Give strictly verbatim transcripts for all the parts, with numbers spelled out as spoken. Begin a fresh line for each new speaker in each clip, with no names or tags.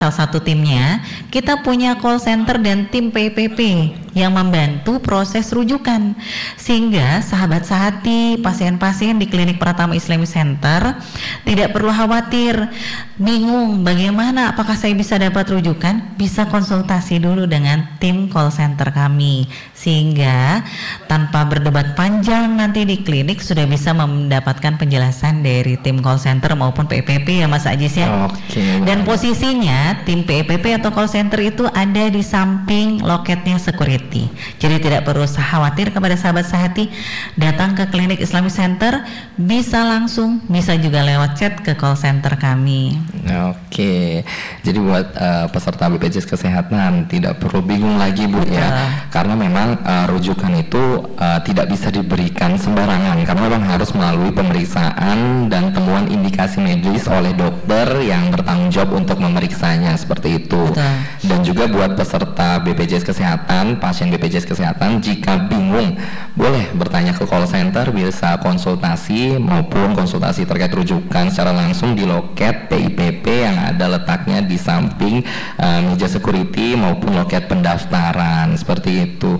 salah satu timnya, kita punya call center dan tim P P P yang membantu proses rujukan, sehingga sahabat sehati, pasien-pasien di Klinik Pratama Islamic Center tidak perlu khawatir, bingung bagaimana apakah saya bisa dapat rujukan, bisa konsultasi dulu dengan tim call center kami, sehingga tanpa berdebat panjang nanti di klinik sudah bisa mendapatkan penjelasan dari tim call center maupun P P P ya Mas Ajis ya.
Oke.
Dan posisinya tim P P P atau call center itu ada di samping loketnya security. Jadi tidak perlu khawatir kepada sahabat sehati, datang ke Klinik Islamic Center bisa langsung, bisa juga lewat chat ke call center kami.
Oke. Jadi buat uh, peserta B P J S Kesehatan tidak perlu bingung lagi Bu ya.
Uh.
Karena memang uh, rujukan itu uh, tidak bisa diberikan sembarangan, karena memang harus melalui pemeriksaan dan temuan indikasi medis oleh dokter yang bertanggung jawab untuk memeriksanya, seperti itu.
Betul.
Dan juga buat peserta B P J S Kesehatan, pasien B P J S Kesehatan, jika bingung boleh bertanya ke call center, bisa konsultasi maupun konsultasi terkait rujukan secara langsung di loket P I P P yang ada letaknya di samping uh, meja security maupun loket pendaftaran, seperti itu.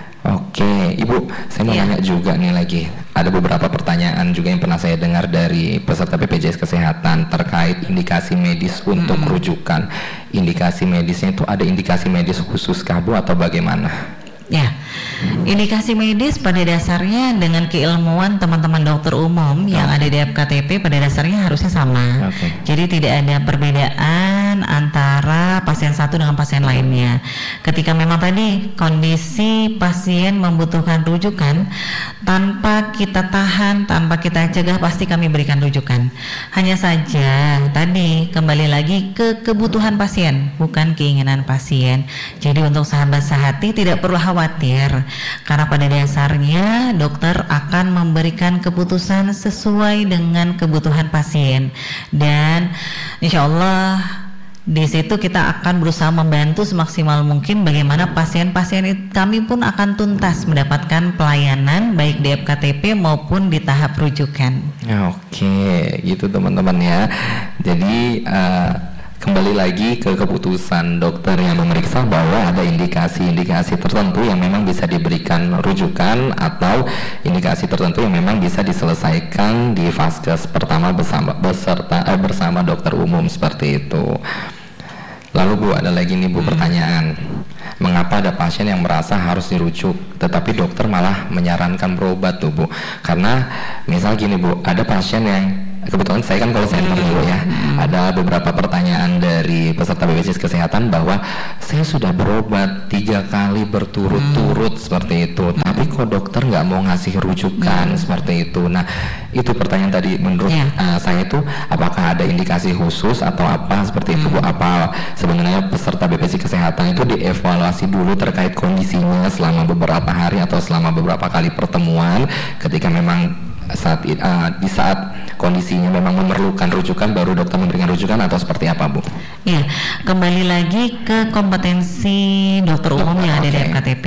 Oke, Ibu, saya mau
Iya.
nanya juga nih lagi. Ada beberapa pertanyaan juga yang pernah saya dengar dari peserta B P J S Kesehatan terkait indikasi medis untuk
Hmm.
rujukan. Indikasi medisnya itu ada indikasi medis khusus kah Bu atau bagaimana?
Ya, indikasi medis pada dasarnya dengan keilmuan teman-teman dokter umum yang ada di F K T P pada dasarnya harusnya sama.
Oke.
Jadi tidak ada perbedaan antara pasien satu dengan pasien lainnya. Ketika memang tadi kondisi pasien membutuhkan rujukan, tanpa kita tahan, tanpa kita cegah, pasti kami berikan rujukan. Hanya saja tadi kembali lagi ke kebutuhan pasien, bukan keinginan pasien. Jadi untuk sahabat sehati tidak perlu khawatir, karena pada dasarnya dokter akan memberikan keputusan sesuai dengan kebutuhan pasien, dan insya Allah di situ kita akan berusaha membantu semaksimal mungkin bagaimana pasien-pasien kami pun akan tuntas mendapatkan pelayanan baik di F K T P maupun di tahap rujukan.
Oke, gitu teman-teman ya. Jadi uh, kembali lagi ke keputusan dokter yang memeriksa bahwa ada indikasi-indikasi tertentu yang memang bisa diberikan rujukan atau indikasi tertentu yang memang bisa diselesaikan di vaskes pertama bersama beserta eh, bersama dokter umum, seperti itu. Lalu Bu, ada lagi nih Bu pertanyaan. Mengapa ada pasien yang merasa harus dirujuk tetapi dokter malah menyarankan berobat tuh Bu? Karena misal gini Bu, ada pasien yang kebetulan saya kan call center dulu ya, ada beberapa pertanyaan dari peserta B P J S Kesehatan bahwa saya sudah berobat tiga kali berturut-turut hmm. seperti itu, hmm. tapi kok dokter nggak mau ngasih rujukan hmm. seperti itu. Nah itu pertanyaan tadi menurut yeah. uh, saya itu apakah ada indikasi khusus atau apa seperti itu Bu? Apa sebenarnya peserta B P J S Kesehatan itu dievaluasi dulu terkait kondisinya selama beberapa hari atau selama beberapa kali pertemuan, ketika memang saat uh, di saat kondisinya memang memerlukan rujukan baru dokter memberikan rujukan, atau seperti apa Bu?
Ya, kembali lagi ke kompetensi dokter umum yang ada
okay.
di F K T P,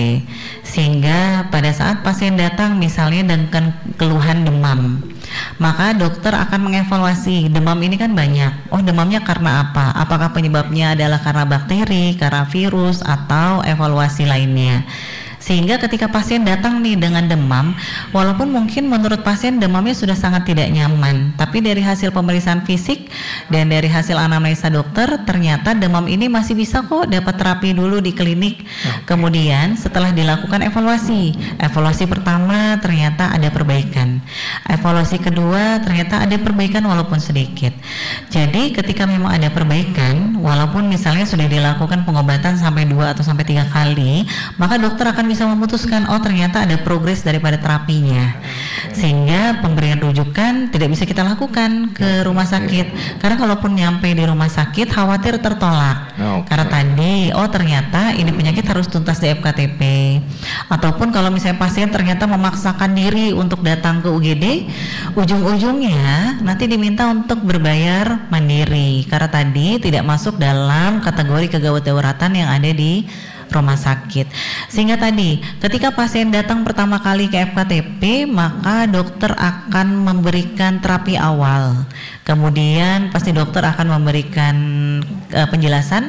sehingga pada saat pasien datang misalnya dengan keluhan demam, maka dokter akan mengevaluasi demam ini kan banyak. Oh, demamnya karena apa? Apakah penyebabnya adalah karena bakteri, karena virus, atau evaluasi lainnya? Sehingga ketika pasien datang nih dengan demam, walaupun mungkin menurut pasien demamnya sudah sangat tidak nyaman, tapi dari hasil pemeriksaan fisik dan dari hasil anamnesa dokter, ternyata demam ini masih bisa kok dapat terapi dulu di klinik. Kemudian setelah dilakukan evaluasi, evaluasi pertama ternyata ada perbaikan, evaluasi kedua ternyata ada perbaikan walaupun sedikit. Jadi ketika memang ada perbaikan, walaupun misalnya sudah dilakukan pengobatan sampai dua atau sampai tiga kali, maka dokter akan bisa memutuskan, oh ternyata ada progres daripada terapinya, sehingga pemberian rujukan tidak bisa kita lakukan ke rumah sakit, karena kalaupun nyampe di rumah sakit khawatir tertolak, okay. karena tadi oh ternyata ini penyakit harus tuntas di F K T P, ataupun kalau misalnya pasien ternyata memaksakan diri untuk datang ke U G D, ujung-ujungnya nanti diminta untuk berbayar mandiri, karena tadi tidak masuk dalam kategori kegawat dauratan yang ada di rumah sakit. Sehingga tadi ketika pasien datang pertama kali ke F K T P, maka dokter akan memberikan terapi awal. Kemudian pasti dokter akan memberikan uh, penjelasan